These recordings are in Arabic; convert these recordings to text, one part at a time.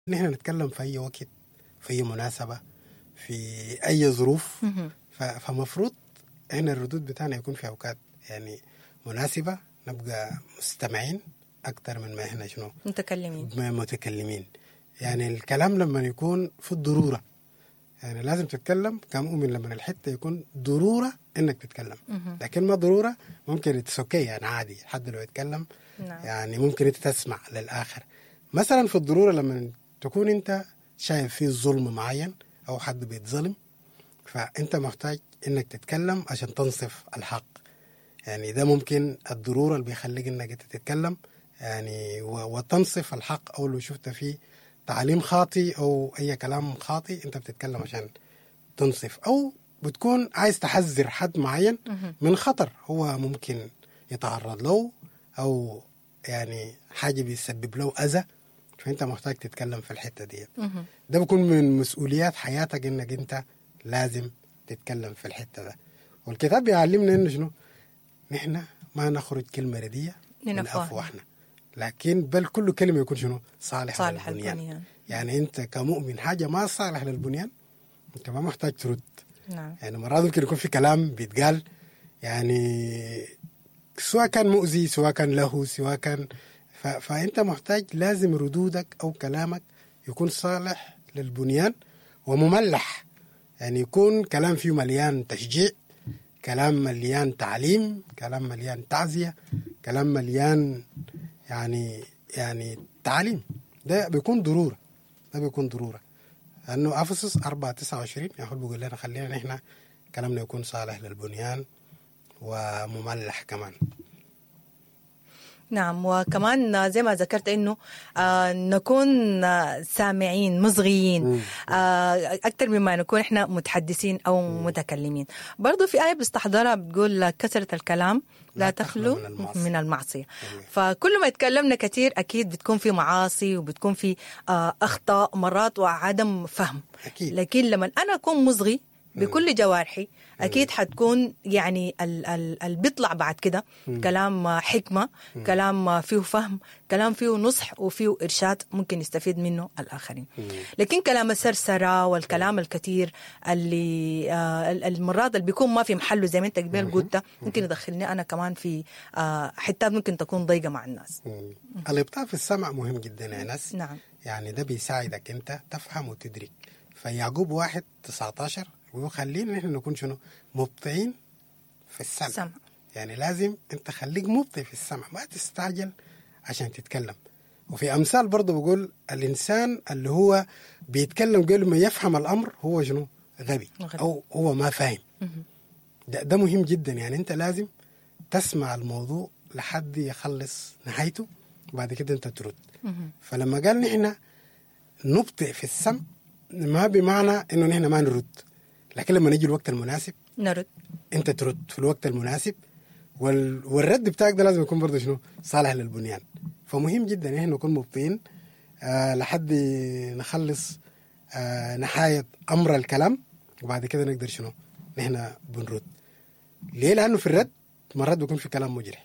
نحن نتكلم في أي وقت، في أي مناسبة، في أي ظروف. فمفروض إحنا الردود بتاعنا يكون في أوقات يعني مناسبة، نبقى مستمعين أكتر من ما إحنا شنو متكلمين. يعني الكلام لما يكون في الضرورة، يعني لازم تتكلم كمؤمن لما الحتة يكون ضرورة إنك تتكلم. لكن ما ضرورة ممكن تسوكي، يعني عادي حد لو يتكلم. نعم. يعني ممكن أنت تسمع للآخر. مثلا في الضرورة لما تكون أنت شايف فيه ظلم معين أو حد بيتظلم، فأنت محتاج إنك تتكلم عشان تنصف الحق. يعني ده ممكن الضرورة اللي بيخليك إنك أنت تتكلم يعني وتنصف الحق. أو لو شفت فيه تعليم خاطئ أو أي كلام خاطئ أنت بتتكلم عشان تنصف. أو بتكون عايز تحذر حد معين من خطر هو ممكن يتعرض له، أو يعني حاجة بيسبب له أذى، فأنت محتاج تتكلم في الحتة دي. ده بيكون من مسؤوليات حياتك إنك أنت لازم تتكلم في الحتة ده. والكتاب بيعلمنا إنه شنو، نحن ما نخرج كلمة ردية من أفواهنا، لكن بل كل كلمة يكون شنو صالح للبنيان. يعني أنت كمؤمن حاجة ما صالح للبنيان أنت ما محتاج ترد. نعم. يعني مرات ممكن يكون في كلام بيتقال يعني سواء كان مؤذي، سواء كان له، سواء كان فأنت محتاج لازم ردودك أو كلامك يكون صالح للبنيان ومملح. يعني يكون كلام فيه مليان تشجيع، كلام مليان تعليم، كلام مليان تعزية، كلام مليان يعني تعليم. ده بيكون ضرورة، ده بيكون ضرورة. لأنه أفسس 4:29 يقول بيقول لنا خلينا نحن كلامنا يكون صالح للبنيان ومملح كمان. نعم. وكمان زي ما ذكرت إنه نكون سامعين مصغيين أكثر مما نكون إحنا متحدثين أو متكلمين. برضو في آية بستحضرها بتقول كثرة الكلام لا تخلو من المعصية. فكل ما يتكلمنا كثير أكيد بتكون في معاصي وبتكون في أخطاء مرات وعدم فهم. أكيد. لكن لما أنا أكون مصغي بكل جوارحي أكيد حتكون يعني اللي بيطلع بعد كده كلام حكمة، كلام فيه فهم، كلام فيه نصح وفيه إرشاد ممكن يستفيد منه الآخرين. لكن كلام السرسرة والكلام الكثير اللي المرات اللي بيكون ما في محله زي ما أنت قبل قلت ممكن يدخلني أنا كمان في حتات ممكن تكون ضيقة مع الناس. الإبطاء في السمع مهم جدا يا ناس. نعم. يعني ده بيساعدك أنت تفهم وتدرك. فيعقوب 1:19 وخلينا نحن نكون شنو مبطئين في السمع. يعني لازم انت خليك مبطئ في السمع، ما تستعجل عشان تتكلم. وفي امثال برضه بقول الانسان اللي هو بيتكلم قبل ما يفهم الامر هو شنو غبي او هو ما فاهم. ده مهم جدا. يعني انت لازم تسمع الموضوع لحد يخلص نهايته وبعد كده انت ترد. فلما قال نحن نبطئ في السمع ما بمعنى انه نحن ما نرد، لكن لما نيجي الوقت المناسب نرد، انت ترد في الوقت المناسب. والرد بتاعك ده لازم يكون برضه شنو صالح للبنيان. فمهم جدا احنا نكون مبطئين لحد نخلص نهاية امر الكلام وبعد كده نقدر شنو نحن بنرد. ليه؟ لانه في الرد مرات بيكون في كلام مجرح.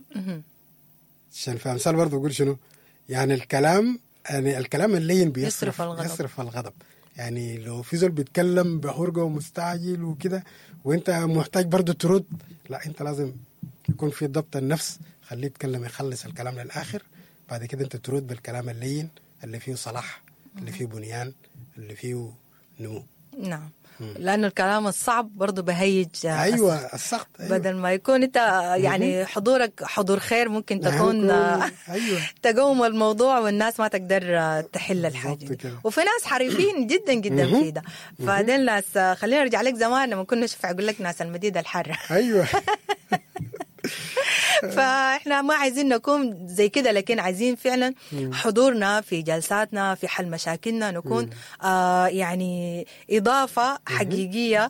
عشان في امثال برضه بقول شنو يعني الكلام اللين بيصرف الغضب. يعني لو في زول بيتكلم بحرقه ومستعجل وكده وانت محتاج برضو ترد، لا انت لازم يكون في ضبط النفس، خليه يتكلم يخلص الكلام للآخر بعد كده انت ترد بالكلام اللين اللي فيه صلاح، اللي فيه بنيان، اللي فيه نمو. نعم. لأنه الكلام الصعب برضو بهيج أيوة السخط. أيوة. بدل ما يكون أنت يعني حضورك حضور خير ممكن تكون أيوة. تقوم الموضوع والناس ما تقدر تحل الحاجة. وفي ناس حريفين جدا جدا في ده. فدين الناس خلينا نرجع لك زمان لما كنا نشوف أقول لك ناس المدينة الحارة. أيوة. فإحنا ما عايزين نكون زي كده، لكن عايزين فعلا حضورنا في جلساتنا في حل مشاكلنا نكون يعني إضافة حقيقية،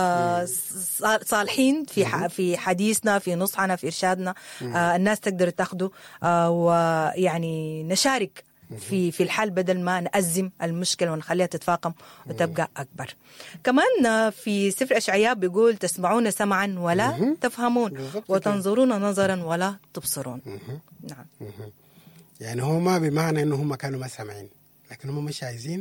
صالحين في حديثنا في نصحنا في إرشادنا. الناس تقدر تاخده ويعني نشارك في الحل بدل ما نأزم المشكلة ونخليها تتفاقم وتبقى أكبر. كمان في سفر أشعياء بيقول تسمعون سمعا ولا تفهمون وتنظرون نظرا ولا تبصرون. نعم. يعني هو ما بمعنى إنه هم كانوا ما سامعين، لكن هم مش عايزين